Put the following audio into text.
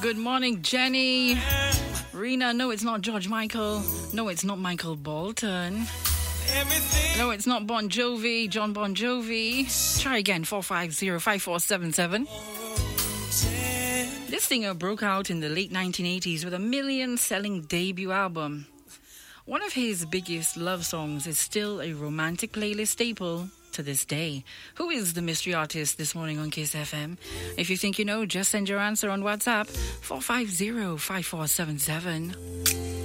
Good morning, Jenny. Rena, no, it's not George Michael. No, it's not Michael Bolton. No, it's not Bon Jovi, John Bon Jovi. Try again, 450-5477. This singer broke out in the late 1980s with a million-selling debut album. One of his biggest love songs is still a romantic playlist staple to this day. Who is the mystery artist this morning on Kiss FM? If you think you know, just send your answer on WhatsApp, 450-5477.